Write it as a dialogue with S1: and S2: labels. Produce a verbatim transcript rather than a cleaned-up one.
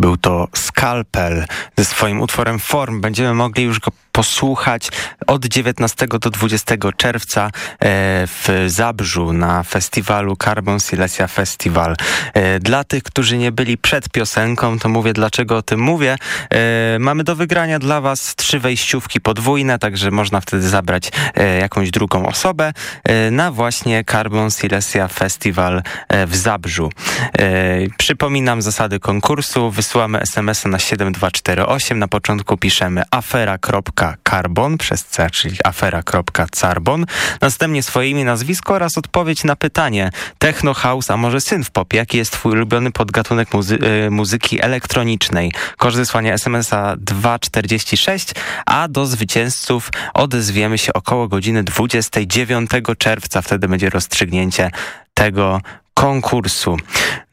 S1: Był to Skalpel ze swoim utworem Form. Będziemy mogli już go posłuchać od dziewiętnastego do dwudziestego czerwca w Zabrzu na festiwalu Carbon Silesia Festival. Dla tych, którzy nie byli przed piosenką, to mówię, dlaczego o tym mówię. Mamy do wygrania dla was trzy wejściówki podwójne, także można wtedy zabrać jakąś drugą osobę na właśnie Carbon Silesia Festival w Zabrzu. Przypominam zasady konkursu. Wysyłamy es em es a na siedem dwa cztery osiem. Na początku piszemy afera.carbon przez C, czyli afera.carbon. Następnie swoje imię, nazwisko oraz odpowiedź na pytanie techno, house, a może synthpop. Jaki jest twój ulubiony podgatunek muzy- y, muzyki elektronicznej? Koszt wysłania es em es a dwa czterdzieści sześć, a do zwycięzców odezwiemy się około godziny dwudziestego dziewiątego czerwca. Wtedy będzie rozstrzygnięcie tego konkursu.